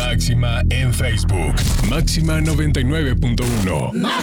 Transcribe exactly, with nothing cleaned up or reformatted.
Máxima en Facebook. Máxima noventa y nueve punto uno.